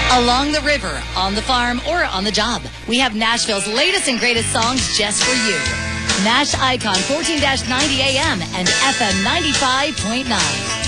Along the river, on the farm, or on the job, we have Nashville's latest and greatest songs just for you. Nash Icon 14-90 AM and FM 95.9.